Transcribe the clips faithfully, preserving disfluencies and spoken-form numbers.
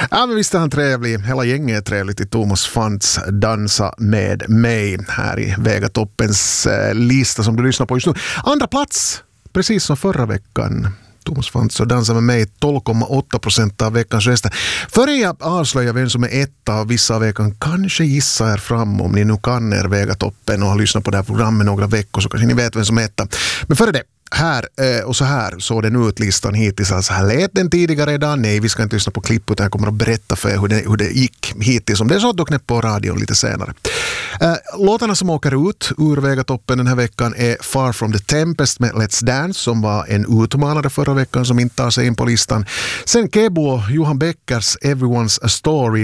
Ja, men visst är han trevlig. Hela gänget är trevligt i Thomas Fantz Dansa med mig här i Vegatoppens eh, lista som du lyssnar på just nu. Andra plats, precis som förra veckan. Thomas Fantz och Dansa med mig, tolv komma åtta procent av veckans röster. Före jag avslöjar vem som är etta av vissa av veckan, kanske gissa er fram om ni nu kan er Vegatoppen och har lyssnat på det här programmet några veckor så kanske ni vet vem som är etta. Men före det, här och så här såg den ut listan hittills. Alltså här lät den tidigare idag. Nej, vi ska inte lyssna på klipp utan jag kommer att berätta för er hur det, hur det gick hittills. Om det är så att du knäpp på radion lite senare. Låtarna som åker ut ur Vegatoppen den här veckan är Far from the Tempest med Let's Dance som var en utmanare förra veckan som inte tar sig in på listan. Sen Kebo och Johan Beckers Everyone's a Story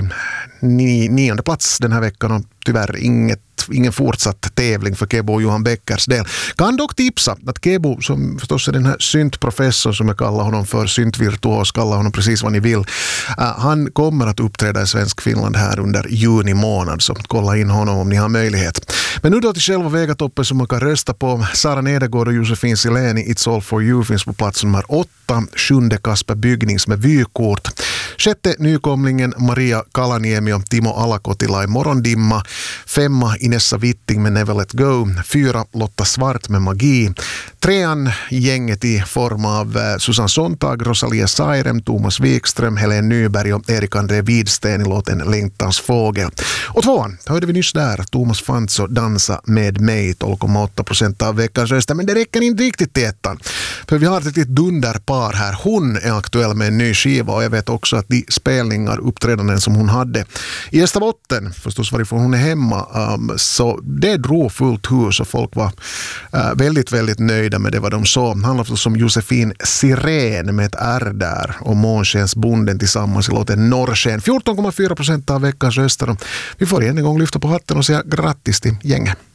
ni, nionde plats den här veckan och tyvärr inget ingen fortsatt tävling för Kebo och Johan Beckers del. Kan dock tipsa att Kebo, som förstås är den här syntprofessor som jag kallar honom för, syntvirtuos, kallar honom precis vad ni vill. Uh, han kommer att uppträda i Svensk Finland här under juni månad, så kolla in honom om ni har möjlighet. Men nu då till själva Vegatoppen som man kan rösta på. Sara Nedergård och Josefin Sileni, It's All For You finns på plats nummer åtta. Sjunde Kasper Bygnings med vykort. Sjätte nykomlingen Maria Kalaniemi och Timo Alakotila i Morgondimma. Femma Inessa Witting med Never Let Go. Fyra Lotta Svart med Magi. Trean gänget i form av Susanne Sontag, Rosalia Sairem, Thomas Wikström, Helen Nyberg och Erik André Widsten i låten Längtans fågel. Och tvåan hörde vi nyss där Thomas Fantz och Dansa med mig, tolv komma åtta procent av veckans röster. Men det räcker inte riktigt till ettan. För vi har ett litet dunderpar här. Hon är aktuell med en ny skiva och jag vet också att de spelningar, uppträdanden som hon hade i Österbotten, förstås varifrån hon är hemma, um, så det drog fullt hus och folk var uh, väldigt, väldigt nöjda med det vad de sa. Det handlar förstås om Josefin Siren med ett R där och Månskensbonden tillsammans i låten Norrsken. fjorton komma fyra procent av veckans röster. Vi får en gång lyfta på hatten och säga grattis till gänget.